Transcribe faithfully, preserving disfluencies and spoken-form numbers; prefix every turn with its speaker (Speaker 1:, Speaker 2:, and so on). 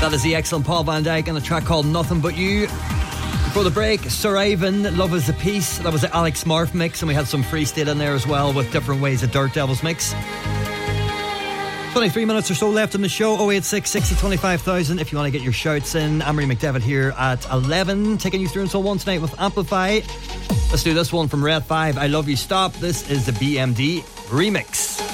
Speaker 1: That is the excellent Paul van Dyk and a track called Nothing But You. Before the break, Sir Ivan, Love Is a Piece. That was the Alex Marf mix, and we had some freestyle in there as well with different ways of Dirt Devils mix. twenty-three minutes or so left in the show. oh eight six, sixty, twenty-five thousand if you want to get your shouts in. Anne-Marie McDevitt here at eleven, taking you through until one tonight with Amplify. Let's do this one from Red five, I Love You Stop. This is the B M D remix.